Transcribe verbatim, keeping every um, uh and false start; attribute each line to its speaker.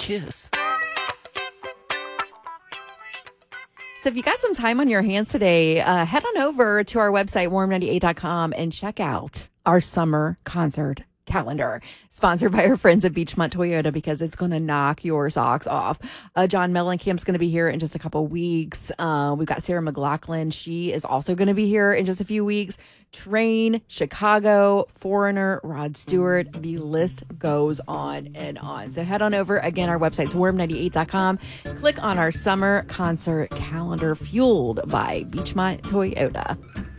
Speaker 1: Kiss.
Speaker 2: So if you got some time on your hands today, uh, head on over to our website, warm ninety-eight dot com, and check out our summer concert calendar, sponsored by our friends at Beachmont Toyota, because it's going to knock your socks off. Uh, John Mellencamp's going to be here in just a couple weeks. Uh, we've got Sarah McLachlan. She is also going to be here in just a few weeks. Train, Chicago, Foreigner, Rod Stewart. The list goes on and on. So head on over. Again, our website's warm ninety-eight dot com. Click on our summer concert calendar, fueled by Beachmont Toyota.